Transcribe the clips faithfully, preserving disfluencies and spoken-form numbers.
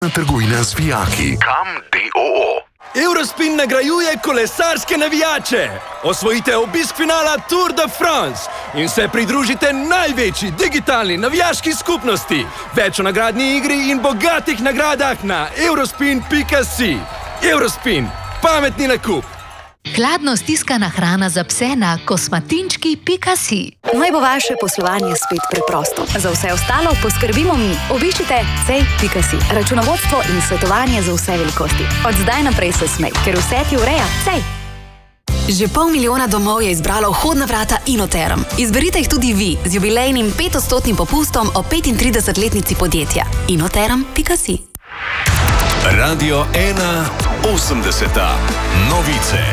Trgovina z vijaki. Kam D O O. Eurospin nagrajuje kolesarske navijače. Osvojite obisk finala Tour de France in se pridružite največji digitalni navijaški skupnosti. Več o nagradni igri in bogatih nagradah na eurospin pika si. Eurospin, pametni nakup. Hladno stiskana hrana za pse na kosmatinčki pika si. Naj bo vaše poslovanje spet preprosto. Za vse ostalo poskrbimo mi. Obiščite cej pika si. Računovodstvo in svetovanje za vse velikosti. Od zdaj naprej se smej, ker vse ti ureja cej. Že pol milijona domov je izbralo vhodna vrata Inoterm. Izberite jih tudi vi z jubilejnim petodstotnim popustom o petintridesetletnici podjetja. inoterm pika si. Radio ena osemdeseta. Novice.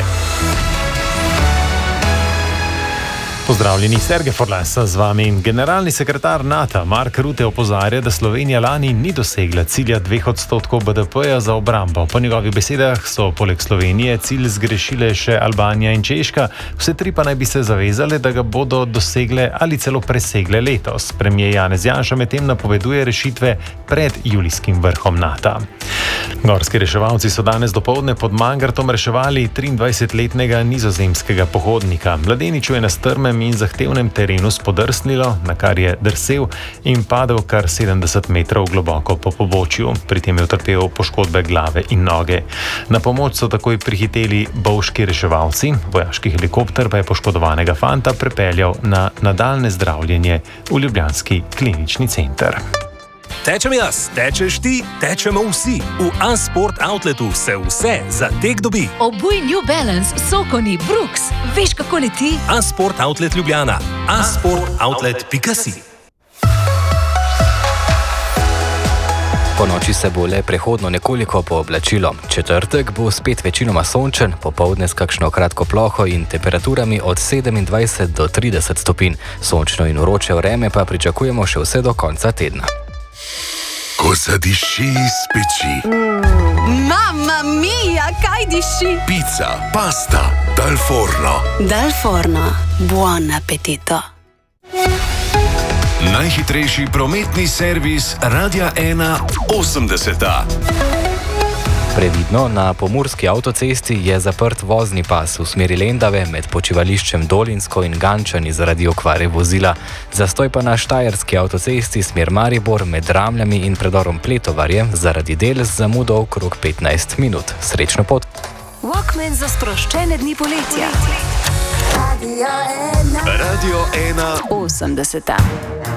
Pozdravljeni, Sergej Forlasa z vami. Generalni sekretar NATO Mark Rutte opozarja, da Slovenija lani ni dosegla cilja dveh odstotkov B D P-ja za obrambo. Po njegovih besedah so poleg Slovenije cilj zgrešile še Albanija in Češka, vse tri pa naj bi se zavezale, da ga bodo dosegle ali celo presegle letos. Premier Janez Janša medtem napoveduje rešitve pred julijskim vrhom NATO. Gorski reševalci so danes dopoldne pod Mangartom reševali triindvajsetletnega nizozemskega pohodnika. Mladeniču je na strmem in zahtevnem terenu spodrsnilo, na kar je drsel in padel kar sedemdeset metrov globoko po pobočju. Pri tem je utrpel poškodbe glave in noge. Na pomoč so takoj prihiteli bovški reševalci, vojaški helikopter pa je poškodovanega fanta prepeljal na nadaljnje zdravljenje v ljubljanski klinični center. Tečem jaz, tečeš ti, tečemo vsi. V Unsport Outletu se vse za tek dobi. Obuj New Balance, Sokoni, Brooks. Veš, kako leti? Unsport Outlet Ljubljana. unsport outlet pika si. Po noči se bo le prehodno nekoliko pooblačilo. Četrtek bo spet večinoma sončen, popoldne s kakšno kratko ploho in temperaturami od sedemindvajset do trideset stopinj. Sončno in vroče vreme pa pričakujemo še vse do konca tedna. Ko zadiši iz peči. Mm, Mamma mia, kaj diši? Pica, pasta, dal forno. Dal forno, buon appetito. Najhitrejši prometni servis Radia ena osemdeseta. Previdno, na pomurski avtocesti je zaprt vozni pas v smeri Lendave med počivališčem Dolinsko in Gančani zaradi okvare vozila. Zastoj pa na štajerski avtocesti smer Maribor med Ramljami in predorom Pletovarje zaradi del z zamudo okrog petnajst minut. Srečno pot! Walkman za sproščene dni poletja. Radio ena osemdeseta.